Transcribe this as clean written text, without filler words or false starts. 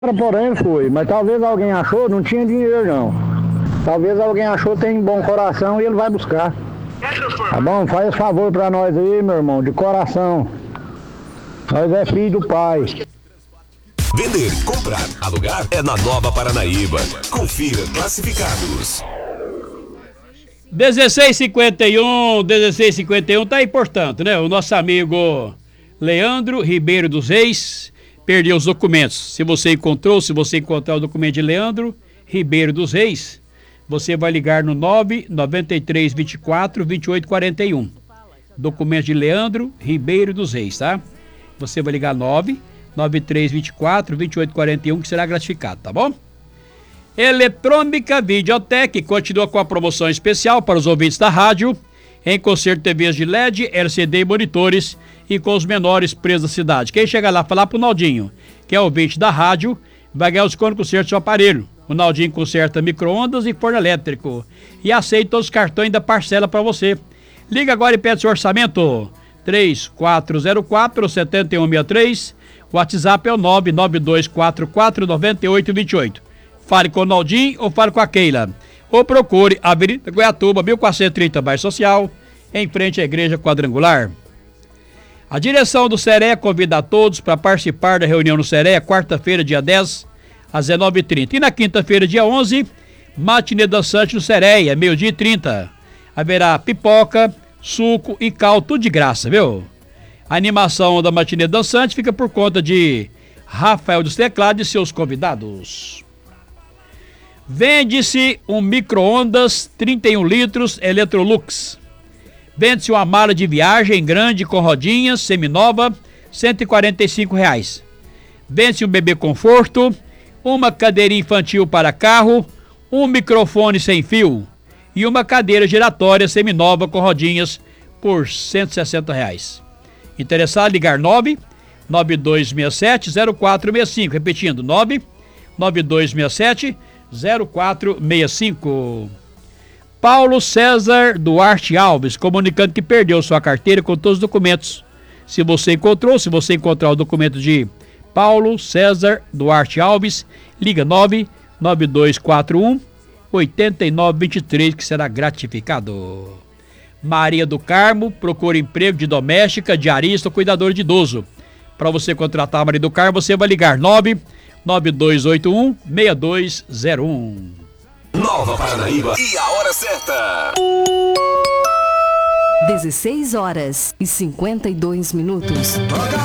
Porém foi, mas talvez alguém achou, não tinha dinheiro não. Talvez alguém achou, tem bom coração e ele vai buscar. Tá bom? Faz esse favor pra nós aí, meu irmão, de coração. Nós é filho do pai. Vender, comprar, alugar é na Nova Paranaíba. Confira classificados. 1651 tá aí, portanto, né? O nosso amigo Leandro Ribeiro dos Reis perdeu os documentos. Se você encontrar o documento de Leandro Ribeiro dos Reis, você vai ligar no 993 24 28 41. Documento de Leandro Ribeiro dos Reis, tá? Você vai ligar 993 24 28 41, que será gratificado, tá bom? Eletrônica Videotec continua com a promoção especial para os ouvintes da rádio, em conserto de TVs de LED, LCD e monitores, e com os menores preços da cidade. Quem chegar lá falar pro Naldinho, que é ouvinte da rádio, vai ganhar os desconto com conserto do seu aparelho. O Naldinho conserta micro-ondas e forno elétrico. E aceita todos os cartões da parcela para você. Liga agora e pede seu orçamento. 3404-7163. O WhatsApp é o 992449828. Fale com o Naldinho ou fale com a Keila. Ou procure Avenida Goiatuba, 1430, bairro Social, em frente à Igreja Quadrangular. A direção do Seré convida a todos para participar da reunião no Seré, quarta-feira, dia 10, às 19h30. E na quinta-feira, dia 11, matinê dançante no Sereia, meio-dia e 30. Haverá pipoca, suco e cal, tudo de graça, viu? A animação da matinê dançante fica por conta de Rafael dos Teclados e seus convidados. Vende-se um micro-ondas 31 litros Electrolux. Vende-se uma mala de viagem grande com rodinhas, seminova, R$ 145. Vende-se um bebê conforto, uma cadeirinha infantil para carro, um microfone sem fio e uma cadeira giratória seminova com rodinhas por R$ 160. Interessado, ligar 99267-0465. Repetindo, 99267-0465. Paulo César Duarte Alves, comunicando que perdeu sua carteira com todos os documentos. Se você encontrar o documento de Paulo César Duarte Alves, liga 99241-8923, que será gratificado. Maria do Carmo procura emprego de doméstica, diarista ou cuidador de idoso. Para você contratar a Maria do Carmo, você vai ligar 99281-6201. Nova Paranaíba e a hora certa. 16 horas e 52 minutos.